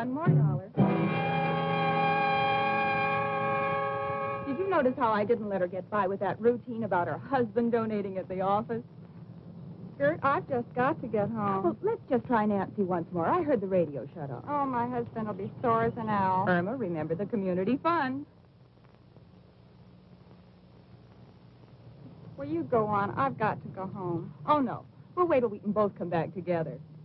one more dollar. Did you notice how I didn't let her get by with that routine about her husband donating at the office? Gert, I've just got to get home. Well, let's just try Nancy once more. I heard the radio shut off. Oh, my husband will be sore as an owl. Irma, remember the community fund. Well, you go on. I've got to go home. Oh, no. We'll wait till we can both come back together.